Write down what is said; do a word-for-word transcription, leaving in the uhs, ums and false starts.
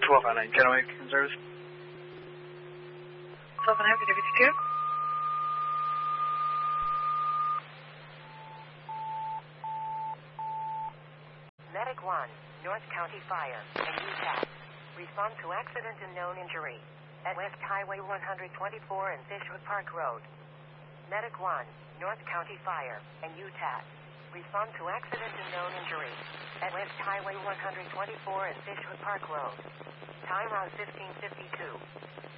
twelve oh nine, General Aviation Service. twelve oh nine for W two. Medic one, North County Fire, and U T A C. Respond to accident and known injury at West Highway one twenty-four and Fishwood Park Road. Medic one, North County Fire, and U T A C. Respond to accident and known injury at West Highway one twenty-four and Fishwood Park Road. Time on fifteen fifty-two.